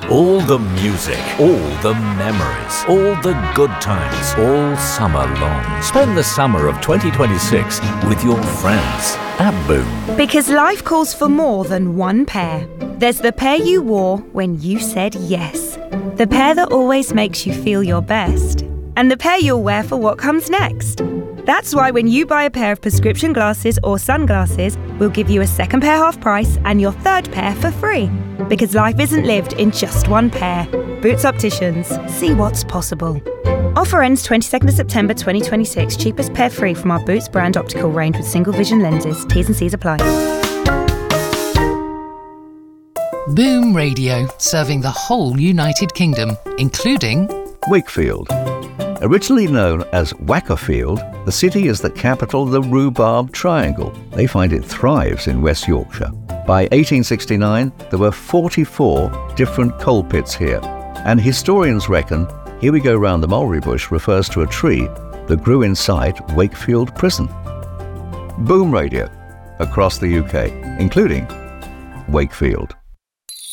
All the music, all the memories, all the good times, all summer long. Spend the summer of 2026 with your friends at Boom. Because life calls for more than one pair. There's the pair you wore when you said yes. The pair that always makes you feel your best. And the pair you'll wear for what comes next. That's why when you buy a pair of prescription glasses or sunglasses, we'll give you a second pair half price and your third pair for free. Because life isn't lived in just one pair. Boots Opticians. See what's possible. Offer ends 22nd of September 2026. Cheapest pair free from our Boots brand optical range with single vision lenses. T's and C's apply. Boom Radio, serving the whole United Kingdom, including Wakefield. Originally known as Wackerfield, the city is the capital of the Rhubarb Triangle. They find it thrives in West Yorkshire. By 1869, there were 44 different coal pits here, and historians reckon Here We Go Round the Mulberry Bush refers to a tree that grew inside Wakefield Prison. Boom Radio, across the UK, including Wakefield.